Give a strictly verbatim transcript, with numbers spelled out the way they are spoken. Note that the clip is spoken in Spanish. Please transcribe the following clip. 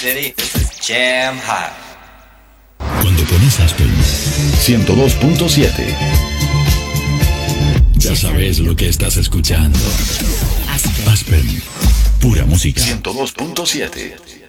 City, this is Jam Hot. Cuando pones Aspen ciento dos punto siete, ya sabes lo que estás escuchando. Aspen, Aspen, pura música. ciento dos punto siete.